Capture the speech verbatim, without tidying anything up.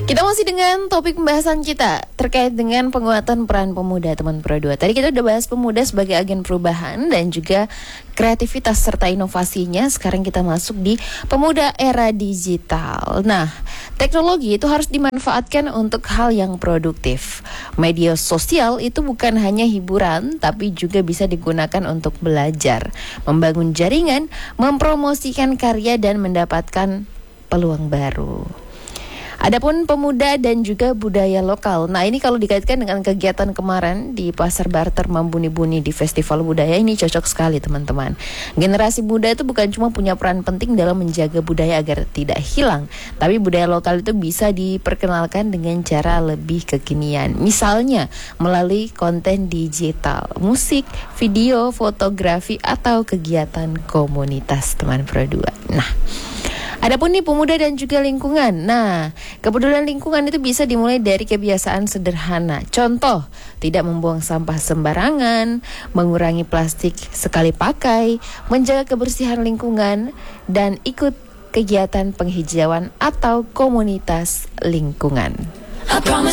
Kita masih dengan topik pembahasan kita terkait dengan penguatan peran pemuda, teman Pro dua. Tadi kita udah bahas pemuda sebagai agen perubahan dan juga kreativitas serta inovasinya. Sekarang kita masuk di pemuda era digital. Nah, teknologi itu harus dimanfaatkan untuk hal yang produktif. Media sosial itu bukan hanya hiburan, tapi juga bisa digunakan untuk belajar, membangun jaringan, mempromosikan karya dan mendapatkan peluang baru. Adapun pemuda dan juga budaya lokal. Nah, ini kalau dikaitkan dengan kegiatan kemarin di Pasar Barter Mambuni-Buni di Festival Budaya, ini cocok sekali teman-teman. Generasi muda itu bukan cuma punya peran penting dalam menjaga budaya agar tidak hilang, tapi budaya lokal itu bisa diperkenalkan dengan cara lebih kekinian. Misalnya melalui konten digital, musik, video, fotografi, atau kegiatan komunitas teman Pro dua. Nah, adapun nih pemuda dan juga lingkungan. Nah, kepedulian lingkungan itu bisa dimulai dari kebiasaan sederhana. Contoh, tidak membuang sampah sembarangan, mengurangi plastik sekali pakai, menjaga kebersihan lingkungan, dan ikut kegiatan penghijauan atau komunitas lingkungan. I promise